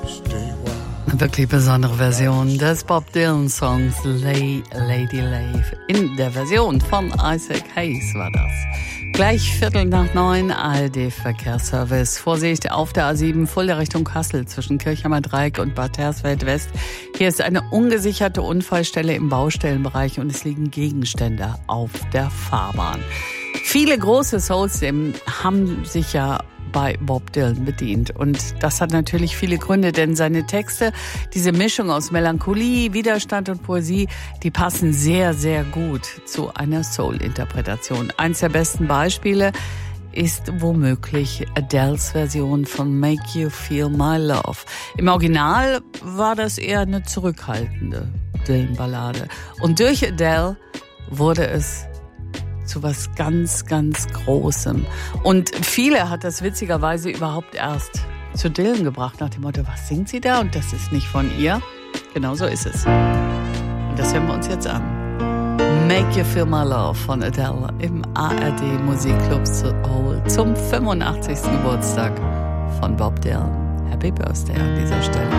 Eine wirklich besondere Version des Bob Dylan-Songs Lay Lady Lay. In der Version von Isaac Hayes war das. Gleich 8:15, ARD-Verkehrsservice. Vorsicht auf der A7 Fulda Richtung Kassel zwischen Kirchheimer Dreieck und Bad Hersfeld West. Hier ist eine ungesicherte Unfallstelle im Baustellenbereich und es liegen Gegenstände auf der Fahrbahn. Viele große Soul-Stimmen haben sich ja bei Bob Dylan bedient. Und das hat natürlich viele Gründe, denn seine Texte, diese Mischung aus Melancholie, Widerstand und Poesie, die passen sehr, sehr gut zu einer Soul-Interpretation. Eins der besten Beispiele ist womöglich Adeles Version von Make You Feel My Love. Im Original war das eher eine zurückhaltende Dylan-Ballade. Und durch Adele wurde es zu was ganz, ganz Großem. Und viele hat das witzigerweise überhaupt erst zu Dylan gebracht, nach dem Motto, was singt sie da? Und das ist nicht von ihr. Genau so ist es. Und das hören wir uns jetzt an. Make You Feel My Love von Adele im ARD Musikclub Soul zum 85. Geburtstag von Bob Dylan. Happy Birthday an dieser Stelle.